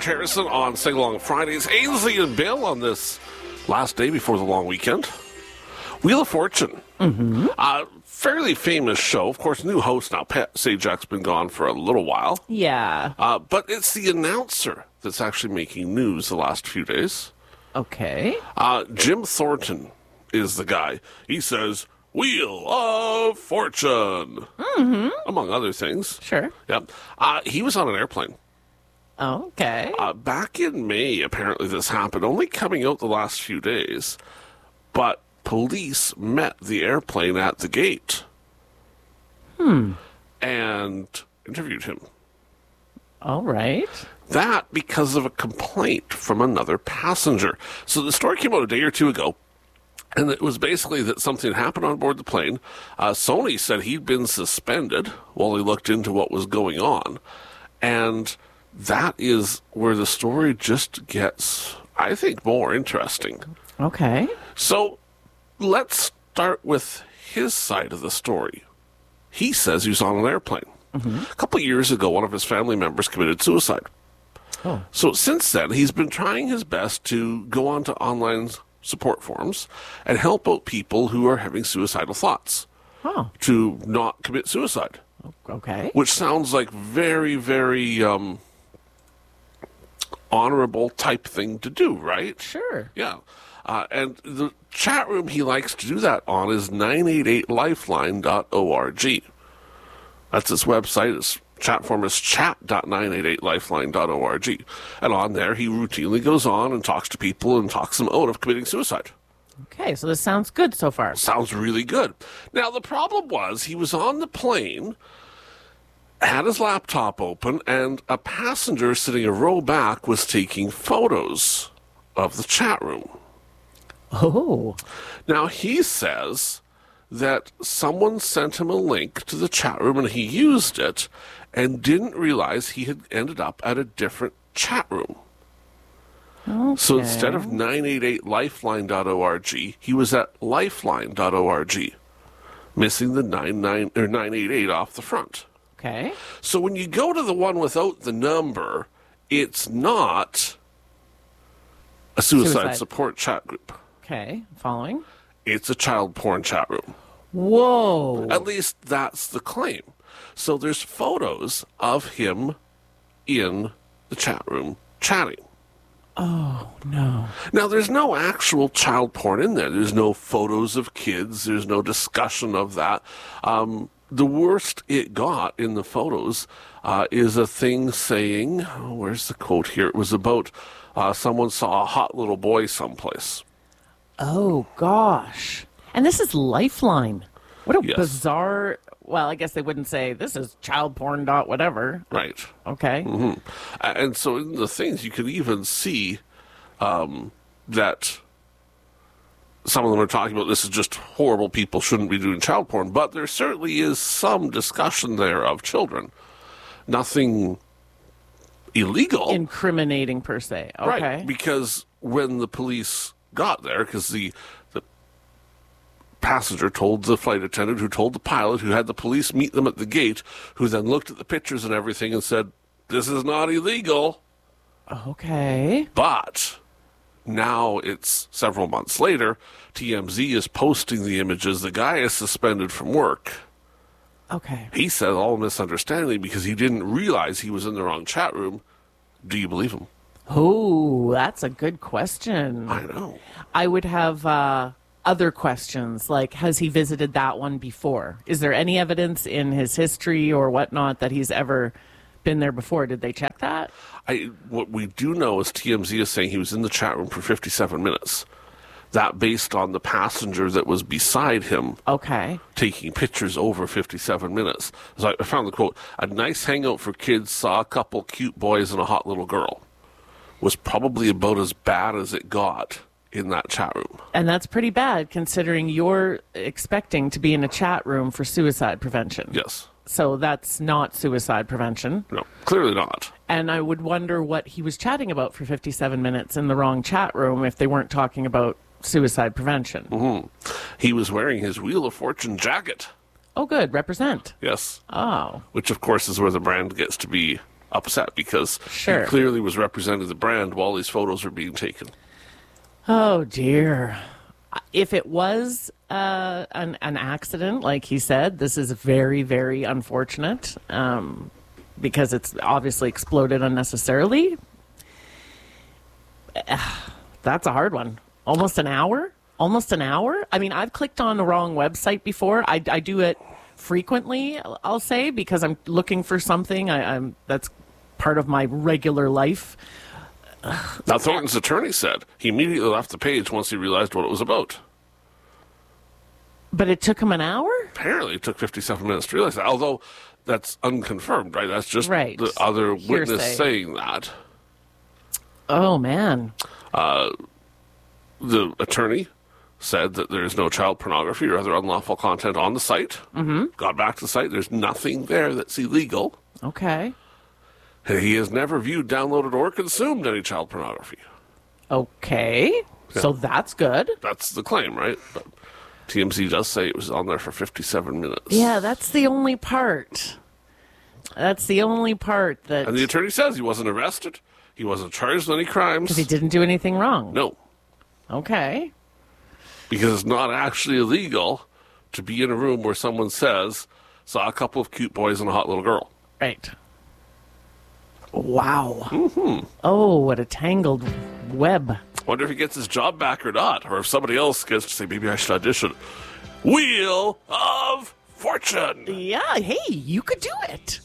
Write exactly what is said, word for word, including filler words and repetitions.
Harrison on Sing Along Fridays. Ainsley and Bill on this last day before the long weekend. Wheel of Fortune. Mm-hmm. Uh, fairly famous show. Of course, new host now. Pat Sajak's been gone for a little while. Yeah. Uh, but it's the announcer that's actually making news the last few days. Okay. Uh, Jim Thornton is the guy. He says, Wheel of Fortune. Mm-hmm. Among other things. Sure. Yep. Uh, he was on an airplane. Okay. Uh, back in May, apparently this happened, only coming out the last few days. But police met the airplane at the gate. Hmm. And interviewed him. All right. That because of a complaint from another passenger. So the story came out a day or two ago. And it was basically that something happened on board the plane. Uh, Sony said he'd been suspended while he looked into what was going on. And that is where the story just gets, I think, more interesting. Okay. So let's start with his side of the story. He says he was on an airplane. Mm-hmm. A couple of years ago, one of his family members committed suicide. Oh. So since then, he's been trying his best to go onto online support forums and help out people who are having suicidal thoughts Oh. to not commit suicide. Okay. Which sounds like very, very um, honorable type thing to do, right? Sure. Yeah. Uh, and the chat room he likes to do that on is nine eight eight lifeline dot org. That's his website. His chat form is chat dot nine eight eight lifeline dot org. And on there, he routinely goes on and talks to people and talks them out of committing suicide. Okay, so this sounds good so far. Sounds really good. Now, the problem was he was on the plane, had his laptop open, and a passenger sitting a row back was taking photos of the chat room. Oh. Now, he says that someone sent him a link to the chat room and he used it and didn't realize he had ended up at a different chat room. Okay. So instead of nine eight eight lifeline dot org, he was at lifeline dot org, missing the nine nine or nine eight eight off the front. Okay. So when you go to the one without the number, it's not a suicide, Suicide. support chat group. Okay, following. It's a child porn chat room. Whoa. At least that's the claim. So there's photos of him in the chat room chatting. Oh, no. Now, there's no actual child porn in there. There's no photos of kids. There's no discussion of that. Um, the worst it got in the photos uh, is a thing saying, oh, where's the quote here? It was about uh, someone saw a hot little boy someplace. Oh, gosh. And this is Lifeline. What a Yes. bizarre... Well, I guess they wouldn't say, this is child porn dot whatever. Right. Okay. Mm-hmm. And so in the things, you could even see um, that some of them are talking about this is just horrible, people shouldn't be doing child porn, but there certainly is some discussion there of children. Nothing illegal. Incriminating per se. Okay. Right, because when the police got there, because the, the passenger told the flight attendant, who told the pilot, who had the police meet them at the gate, who then looked at the pictures and everything and said, this is not illegal. Okay. But now it's several months later, T M Z is posting the images. The guy is suspended from work. Okay. He said all misunderstanding because he didn't realize he was in the wrong chat room. Do you believe him? Oh, that's a good question. I know. I would have uh, other questions, like has he visited that one before? Is there any evidence in his history or whatnot that he's ever been there before? Did they check that? I, what we do know is T M Z is saying he was in the chat room for fifty-seven minutes. That based on the passenger that was beside him Okay. taking pictures over fifty-seven minutes. So I found the quote, a nice hangout for kids, saw a couple cute boys and a hot little girl. Was probably about as bad as it got in that chat room. And that's pretty bad considering you're expecting to be in a chat room for suicide prevention. Yes. So that's not suicide prevention. No, clearly not. And I would wonder what he was chatting about for fifty-seven minutes in the wrong chat room if they weren't talking about suicide prevention. Mm-hmm. He was wearing his Wheel of Fortune jacket. Oh, good. Represent. Yes. Oh. Which, of course, is where the brand gets to be upset because Sure. he clearly was representing the brand while these photos were being taken. Oh, dear. If it was uh, an, an accident, like he said, this is very, very unfortunate um, because it's obviously exploded unnecessarily. That's a hard one. Almost an hour? Almost an hour? I mean, I've clicked on the wrong website before. I, I do it frequently, I'll say, because I'm looking for something. I, I'm that's part of my regular life. Now, Thornton's attorney said he immediately left the page once he realized what it was about. But it took him an hour? Apparently, it took fifty-seven minutes to realize that, although that's unconfirmed, right? That's just Right. the other witness Hearsay. saying that. Oh, man. The attorney said that there is no child pornography or other unlawful content on the site. Mm-hmm. Got back to the site. There's nothing there that's illegal. Okay. And he has never viewed, downloaded, or consumed any child pornography. Okay. So that's good. That's the claim, right? But T M Z does say it was on there for fifty-seven minutes. Yeah, that's the only part. That's the only part that And the attorney says he wasn't arrested. He wasn't charged with any crimes. he didn't do anything wrong. No, Okay. because it's not actually illegal to be in a room where someone says, saw a couple of cute boys and a hot little girl. Right. Wow. Mm-hmm. Oh, what a tangled web. Wonder if he gets his job back or not, or if somebody else gets to say, maybe I should audition. Wheel of Fortune. Yeah, hey, you could do it.